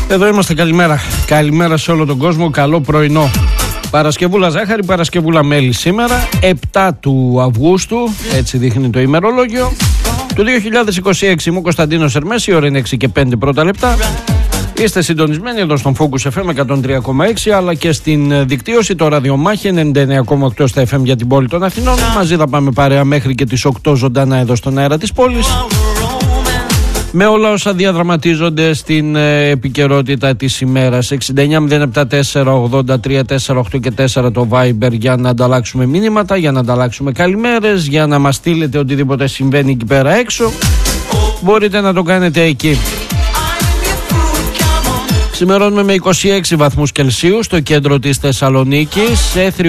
Εδώ είμαστε, καλημέρα. Καλημέρα σε όλο τον κόσμο, καλό πρωινό. Παρασκευούλα ζάχαρη, Παρασκευούλα μέλι σήμερα, 7 του Αυγούστου, έτσι δείχνει το ημερολόγιο, του 2026. Είμαι ο Κωνσταντίνος Ερμές, η ώρα είναι 6 και 5 πρώτα λεπτά. Είστε συντονισμένοι εδώ στον Focus FM 103,6 αλλά και στην δικτύωση, το ραδιομάχη 99,8 στα FM για την πόλη των Αθηνών. Μαζί θα πάμε παρέα μέχρι και τις 8 ζωντανά εδώ στον αέρα της πόλης, με όλα όσα διαδραματίζονται στην επικαιρότητα της ημέρας. 69-074-83-4-8 και 4 το Viber για να ανταλλάξουμε μηνύματα, για να ανταλλάξουμε καλημέρες, για να μας στείλετε οτιδήποτε συμβαίνει εκεί πέρα έξω. Μπορείτε να το κάνετε εκεί. Σημερώνουμε με 26 βαθμούς Κελσίου στο κέντρο της Θεσσαλονίκης.